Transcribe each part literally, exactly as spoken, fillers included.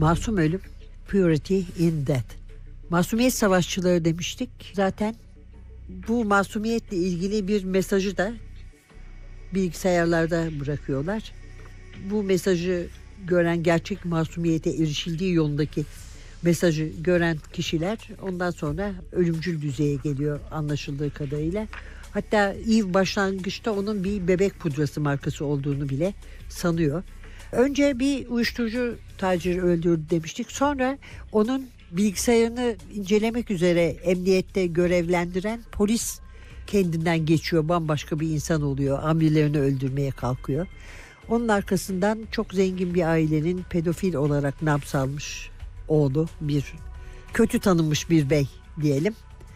Masum ölüm, purity in death. Masumiyet savaşçıları demiştik. Zaten bu masumiyetle ilgili bir mesajı da bilgisayarlarda bırakıyorlar. Bu mesajı gören, gerçek masumiyete erişildiği yolundaki mesajı gören kişiler ondan sonra ölümcül düzeye geliyor anlaşıldığı kadarıyla. Hatta Eve başlangıçta onun bir bebek pudrası markası olduğunu bile sanıyor. Önce bir uyuşturucu taciri öldürdü demiştik. Sonra onun bilgisayarını incelemek üzere emniyette görevlendiren polis kendinden geçiyor. Bambaşka bir insan oluyor. Amirlerini öldürmeye kalkıyor. Onun arkasından çok zengin bir ailenin pedofil olarak nam salmış oğlu, bir kötü tanınmış bir bey diyelim.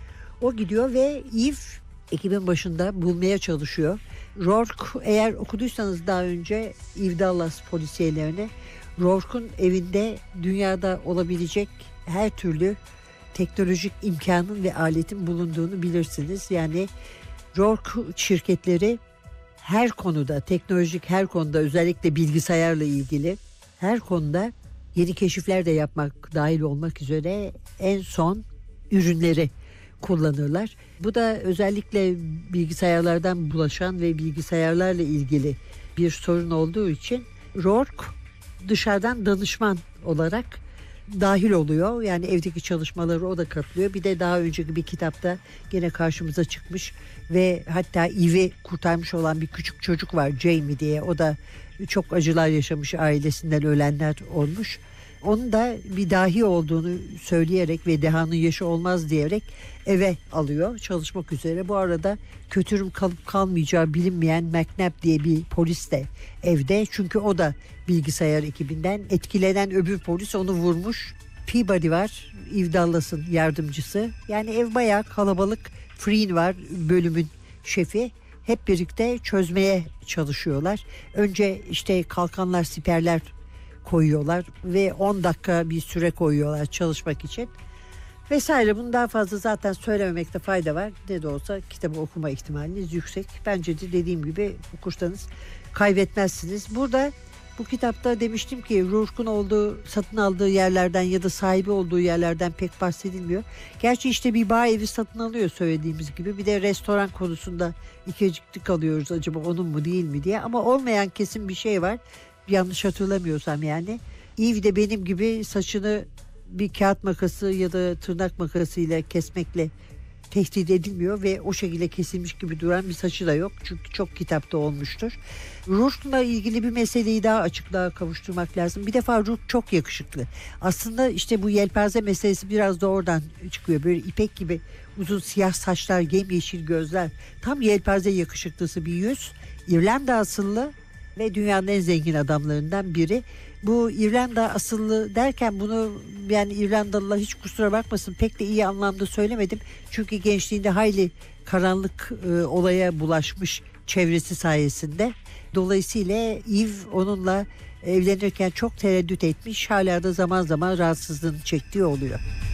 O gidiyor ve Eve ekibin başında bulmaya çalışıyor. Rourke, eğer okuduysanız daha önce Eve Dallas polisiyelerini, Rourke'un evinde dünyada olabilecek her türlü teknolojik imkanın ve aletin bulunduğunu bilirsiniz. Yani Rourke şirketleri her konuda, teknolojik her konuda, özellikle bilgisayarla ilgili her konuda yeni keşifler de yapmak dahil olmak üzere en son ürünleri kullanırlar. Bu da özellikle bilgisayarlardan bulaşan ve bilgisayarlarla ilgili bir sorun olduğu için Rourke dışarıdan danışman olarak dahil oluyor. Yani evdeki çalışmaları o da katılıyor. Bir de daha önceki bir kitapta gene karşımıza çıkmış ve hatta Eve'i kurtarmış olan bir küçük çocuk var, Jamie diye. O da çok acılar yaşamış, ailesinden ölenler olmuş. Onun da bir dahi olduğunu söyleyerek ve dehanın yaşı olmaz diyerek eve alıyor çalışmak üzere. Bu arada kötürüm kalıp kalmayacağı bilinmeyen McNabb diye bir polis de evde. Çünkü o da bilgisayar ekibinden. Etkilenen öbür polis onu vurmuş. Peabody var, Eve Dallas'ın yardımcısı. Yani ev bayağı kalabalık. Freen var, bölümün şefi. Hep birlikte çözmeye çalışıyorlar. Önce işte kalkanlar, siperler koyuyorlar ve on dakika bir süre koyuyorlar çalışmak için vesaire. Bunu daha fazla zaten söylememekte fayda var. Ne de olsa kitabı okuma ihtimaliniz yüksek. Bence de dediğim gibi okursanız kaybetmezsiniz. Burada bu kitapta demiştim ki Rourke'un olduğu, satın aldığı yerlerden ya da sahibi olduğu yerlerden pek bahsedilmiyor. Gerçi işte bir bağ evi satın alıyor söylediğimiz gibi. Bir de restoran konusunda ikicikli kalıyoruz, acaba onun mu değil mi diye. Ama olmayan kesin bir şey var. Yanlış hatırlamıyorsam yani. Eve de benim gibi saçını bir kağıt makası ya da tırnak makasıyla kesmekle tehdit edilmiyor ve o şekilde kesilmiş gibi duran bir saçı da yok. Çünkü çok kitapta olmuştur. Rourke'la ilgili bir meseleyi daha açıklığa kavuşturmak lazım. Bir defa Rourke çok yakışıklı. Aslında işte bu yelpaze meselesi biraz da oradan çıkıyor. Böyle ipek gibi uzun siyah saçlar, yemyeşil gözler. Tam yelpaze yakışıklısı bir yüz. İrlanda asıllı ve dünyanın en zengin adamlarından biri. Bu İrlanda asıllı derken bunu yani İrlandalılar hiç kusura bakmasın pek de iyi anlamda söylemedim. Çünkü gençliğinde hayli karanlık e, olaya bulaşmış çevresi sayesinde. Dolayısıyla Eve onunla evlenirken çok tereddüt etmiş. Hala da zaman zaman rahatsızlığını çektiği oluyor.